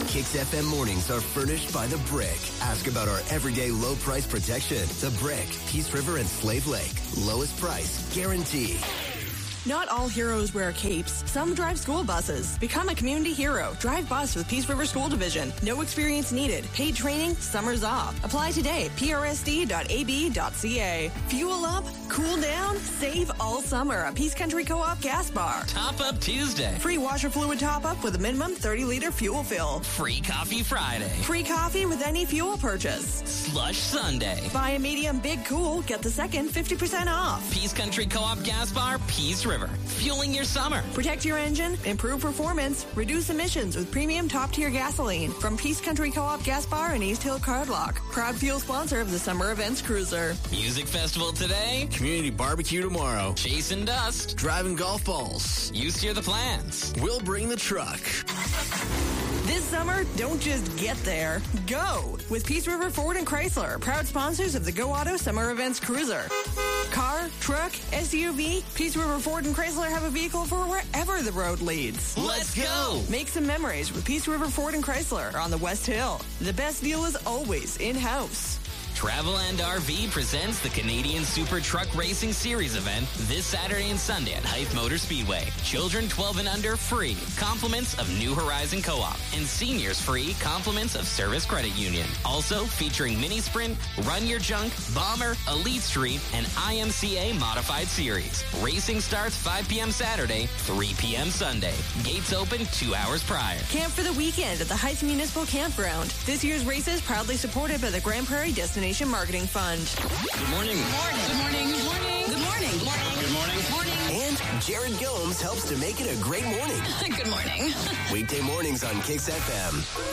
Kicks FM mornings are furnished by The Brick. Ask about our everyday low price protection. The Brick, Peace River and Slave Lake. Lowest price, guaranteed. Not all heroes wear capes. Some drive school buses. Become a community hero. Drive bus with Peace River School Division. No experience needed. Paid training, summers off. Apply today at prsd.ab.ca. Fuel up, cool down, save all summer at Peace Country Co-op Gas Bar. Top Up Tuesday. Free washer fluid top up with a minimum 30-liter fuel fill. Free Coffee Friday. Free coffee with any fuel purchase. Slush Sunday. Buy a medium Big Cool, get the second 50% off. Peace Country Co-op Gas Bar, Peace River. Fueling your summer. Protect your engine, improve performance, reduce emissions with premium top-tier gasoline from Peace Country Co-op Gas Bar in East Hill Cardlock. Proud fuel sponsor of the Summer Events Cruiser. Music festival today. Community barbecue tomorrow. Chasing dust. Driving golf balls. You steer the plans. We'll bring the truck. This summer, don't just get there. Go with Peace River Ford and Chrysler, proud sponsors of the Go Auto Summer Events Cruiser. Car, truck, SUV, Peace River Ford and Chrysler have a vehicle for wherever the road leads. Let's go! Make some memories with Peace River Ford and Chrysler on the West Hill. The best deal is always in-house. Travel and RV presents the Canadian Super Truck Racing Series event this Saturday and Sunday at Hythe Motor Speedway. Children 12 and under free. Compliments of New Horizon Co-op. And seniors free. Compliments of Service Credit Union. Also featuring Mini Sprint, Run Your Junk, Bomber, Elite Street, and IMCA Modified Series. Racing starts 5 p.m. Saturday, 3 p.m. Sunday. Gates open 2 hours prior. Camp for the weekend at the Hythe Municipal Campground. This year's races proudly supported by the Grand Prairie Destination Marketing Fund. Good morning. Good morning. Good morning. Good morning. Good morning. Good morning. Good morning. Good morning. And Jared Gomes helps to make it a great morning. Good morning. Weekday mornings on Kicks FM.